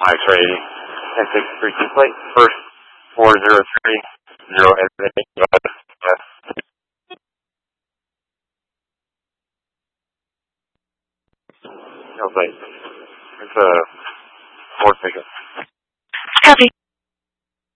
X-ray 1063 plate, first 403, 0 everything. No plate. It's a Ford pickup. Copy.